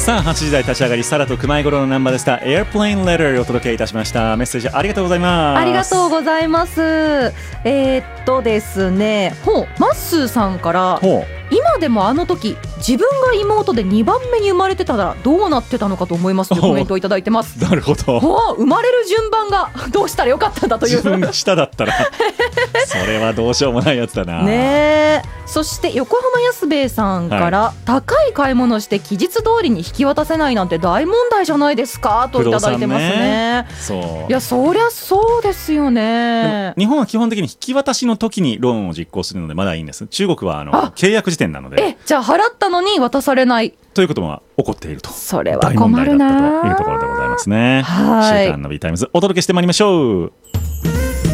さあ8時台立ち上がり、サラと熊井五郎のナンバーでした。 Airplane Letter をお届けいたしました。メッセージありがとうございます。 ありがとうございます。ですね、マッスーさんから、今でもあの時自分が妹で2番目に生まれてたらどうなってたのかと思いますというコメントをいただいてます。 なるほど。 生まれる順番がどうしたらよかったんだという。 自分が下だったらそれはどうしようもないやつだな。 ねえ。そして横浜安兵衛さんから、高い買い物して期日通りに引き渡せないなんて大問題じゃないですかといただいてますね。 そう。 いや、そりゃそうですよね。 日本は基本的に引き渡しの時にローンを実行するのでまだいいんです。中国は契約時点なので。 じゃあ払ったのに渡されないということは起こっていると。 それは困るなというところでございますね。週刊の B タイムズお届けしてまいりましょう。